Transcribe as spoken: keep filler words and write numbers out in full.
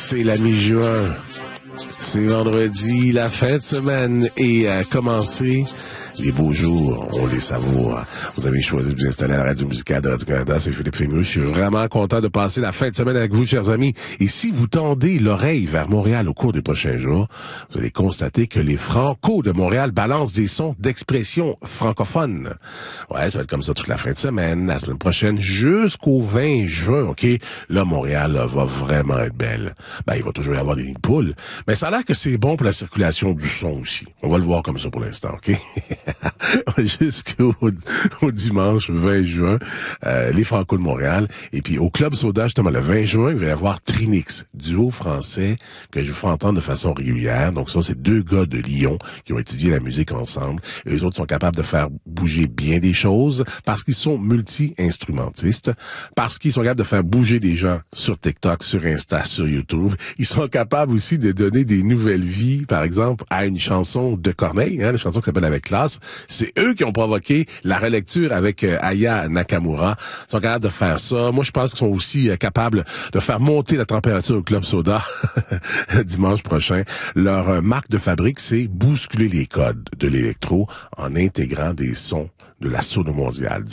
C'est la mi-juin. C'est vendredi, la fin de semaine est à commencer. Les beaux jours, on les savoure. Vous avez choisi de vous installer à la radio musicale de Radio-Canada. C'est Philippe Fémus. Je suis vraiment content de passer la fin de semaine avec vous, chers amis. Et si vous tendez l'oreille vers Montréal au cours des prochains jours, vous allez constater que les Franco de Montréal balancent des sons d'expression francophone. Ouais, ça va être comme ça toute la fin de semaine, la semaine prochaine, jusqu'au vingt juin, OK? Là, Montréal là, va vraiment être belle. Ben, il va toujours y avoir des nids de poules. Mais ça a l'air que c'est bon pour la circulation du son aussi. On va le voir comme ça pour l'instant, OK? Jusqu'au au dimanche vingt juin, euh, les Franco de Montréal. Et puis au Club Soda, justement, le vingt juin, il va y avoir Trinix, duo français que je vous ferai entendre de façon régulière. Donc ça, c'est deux gars de Lyon qui ont étudié la musique ensemble. Et eux autres sont capables de faire bouger bien des choses parce qu'ils sont multi-instrumentistes, parce qu'ils sont capables de faire bouger des gens sur TikTok, sur Insta, sur YouTube. Ils sont capables aussi de donner des nouvelles vies, par exemple, à une chanson de Corneille, hein, une chanson qui s'appelle Avec classe. C'est eux qui ont provoqué la relecture avec euh, Aya Nakamura. Ils sont capables de faire ça. Moi, je pense qu'ils sont aussi euh, capables de faire monter la température au Club Soda dimanche prochain. Leur euh, marque de fabrique, c'est bousculer les codes de l'électro en intégrant des sons de la sono mondiale.